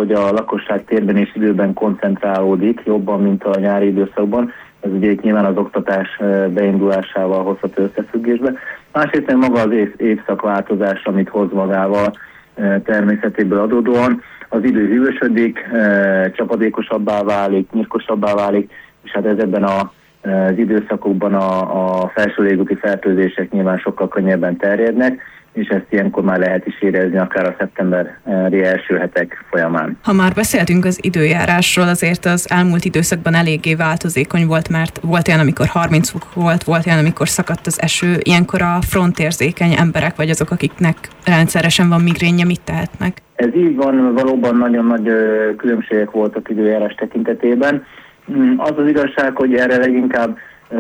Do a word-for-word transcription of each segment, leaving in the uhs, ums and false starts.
hogy a lakosság térben és időben koncentrálódik jobban, mint a nyári időszakban. Ez ugye itt nyilván az oktatás beindulásával hozható összefüggésbe. Másrészt maga az év, évszakváltozás, amit hoz magával természetéből adódóan. Az idő hűvösödik, csapadékosabbá válik, nyírkosabbá válik, és hát ezekben a, az időszakokban a, a felső légúti fertőzések nyilván sokkal könnyebben terjednek, és ezt ilyenkor már lehet is érezni akár a szeptemberi első hetek folyamán. Ha már beszéltünk az időjárásról, azért az elmúlt időszakban eléggé változékony volt, mert volt olyan, amikor harminc fok volt, volt olyan, amikor szakadt az eső. Ilyenkor a frontérzékeny emberek, vagy azok, akiknek rendszeresen van migrénje, mit tehetnek? Ez így van, valóban nagyon nagy különbségek voltak időjárás tekintetében. Az az igazság, hogy erre leginkább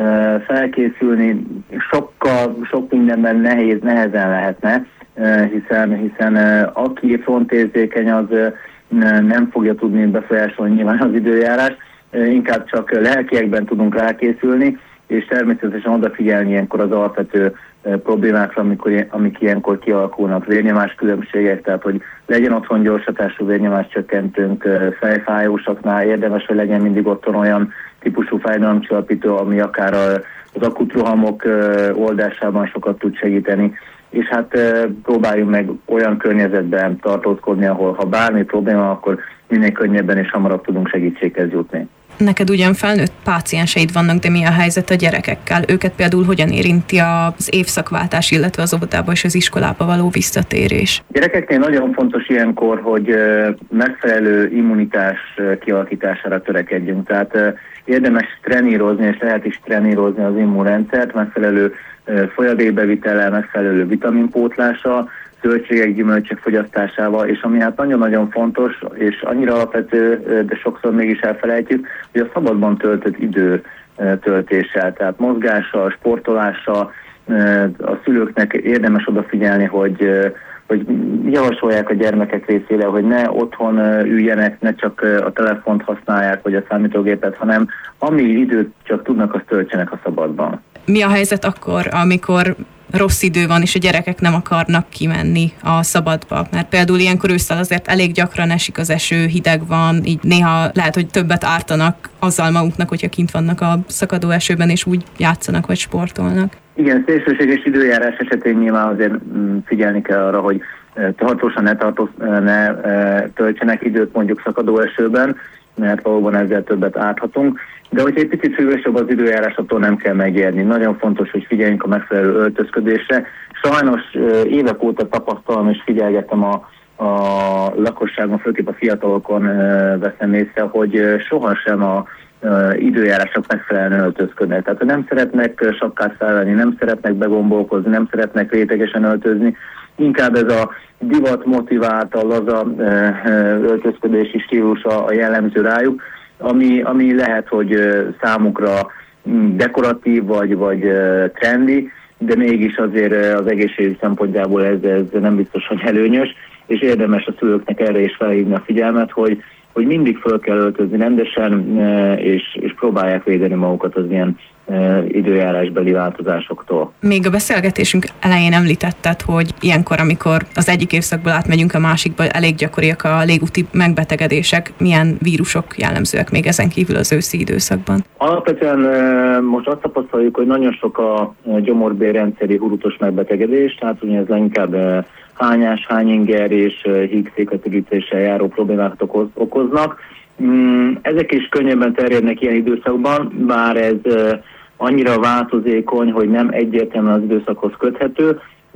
felkészülni sokkal, sok mindenben nehéz, nehezen lehetne, hiszen, hiszen aki frontérzékeny, az nem fogja tudni befolyásolni nyilván az időjárás, inkább csak lelkiekben tudunk rákészülni, és természetesen odafigyelni ilyenkor az alapvető problémákra, amikor, amik ilyenkor kialakulnak, vérnyomás különbségek, tehát hogy legyen otthon gyorshatású vérnyomáscsökkentőnk, fejfájósaknál érdemes, hogy legyen mindig otthon olyan típusú fájdalomcsillapító, ami akár az akut rohamok oldásában sokat tud segíteni, és hát próbáljunk meg olyan környezetben tartózkodni, ahol ha bármi probléma, akkor minél könnyebben és hamarabb tudunk segítséghez jutni. Neked ugyan felnőtt pácienseid vannak, de mi a helyzet a gyerekekkel? Őket például hogyan érinti az évszakváltás, illetve az óvodába és az iskolába való visszatérés? Gyerekeknél nagyon fontos ilyenkor, hogy megfelelő immunitás kialakítására törekedjünk. Tehát érdemes trenírozni, és lehet is trenírozni az immunrendszert, megfelelő folyadékbevitellel, megfelelő vitaminpótlással, zöldségek, gyümölcsök fogyasztásával, és ami hát nagyon-nagyon fontos, és annyira alapvető, de sokszor mégis elfelejtjük, hogy a szabadban töltött idő töltéssel, tehát mozgással, sportolással, a szülőknek érdemes odafigyelni, hogy, hogy javasolják a gyermekek részére, hogy ne otthon üljenek, ne csak a telefont használják, vagy a számítógépet, hanem ami időt csak tudnak, azt töltsenek a szabadban. Mi a helyzet akkor, amikor rossz idő van, és a gyerekek nem akarnak kimenni a szabadba? Mert például ilyenkor ősszel azért elég gyakran esik az eső, hideg van, így néha lehet, hogy többet ártanak azzal maguknak, hogyha kint vannak a szakadó esőben, és úgy játszanak, vagy sportolnak. Igen, szélsőséges időjárás esetén nyilván azért figyelni kell arra, hogy tartósan ne, tartós, ne töltsenek időt mondjuk szakadó esőben, mert valóban ezzel többet árthatunk. De hogyha egy picit hűvösebb az időjárás, attól nem kell megijedni. Nagyon fontos, hogy figyeljünk a megfelelő öltözködésre. Sajnos évek óta tapasztalom és figyelgetem a, a lakosságon, főképp a fiatalokon veszem észre, hogy sohasem a időjárások megfelelően öltözködnek. Tehát nem szeretnek sapkát felvenni, nem szeretnek begombolkozni, nem szeretnek rétegesen öltözni. Inkább ez a divat motivált, a laza öltözködési stílus a jellemző rájuk, ami, ami lehet, hogy számukra dekoratív vagy, vagy trendi, de mégis azért az egészségügy szempontjából ez, ez nem biztos, hogy előnyös, és érdemes a szülőknek erre is felhívni a figyelmet, hogy, hogy mindig föl kell öltözni rendesen, és, és próbálják védeni magukat az ilyen időjárásbeli változásoktól. Még a beszélgetésünk elején említetted, hogy ilyenkor, amikor az egyik évszakból átmegyünk a másikba, elég gyakoriak a légúti megbetegedések. Milyen vírusok jellemzőek még ezen kívül az őszi időszakban? Alapvetően most azt tapasztaljuk, hogy nagyon sok a gyomorbérrendszeri hurutos megbetegedés, tehát ugye ez leginkább hányás, hányinger és hígszékletürítéssel járó problémákat okoz, okoznak. Ezek is könnyebben terjednek ilyen időszakban, bár ez annyira változékony, hogy nem egyértelműen az időszakhoz köthető,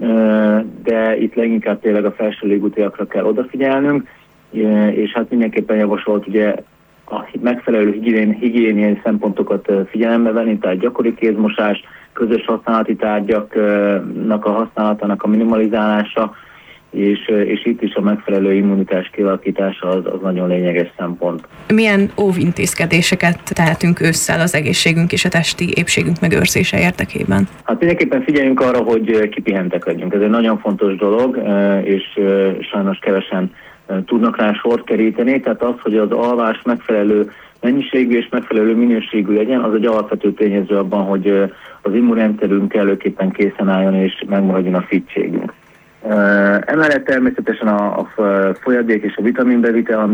de itt leginkább tényleg a felső légútiakra kell odafigyelnünk, és hát mindenképpen javasolt ugye a megfelelő higién, higiéniai szempontokat figyelembe venni, tehát gyakori kézmosás, közös használati tárgyaknak a használatának a minimalizálása, És, és itt is a megfelelő immunitás kialakítása az, az nagyon lényeges szempont. Milyen óvintézkedéseket tehetünk ősszel az egészségünk és a testi épségünk megőrzése érdekében? Hát mindenképpen figyeljünk arra, hogy kipihentek legyünk. Ez egy nagyon fontos dolog, és sajnos kevesen tudnak rá sort keríteni. Tehát az, hogy az alvás megfelelő mennyiségű és megfelelő minőségű legyen, az egy alapvető tényező abban, hogy az immunrendszerünk kellőképpen készen álljon és megmaradjon a fittségünk. Emellett természetesen a, a folyadék és a vitaminbevitel,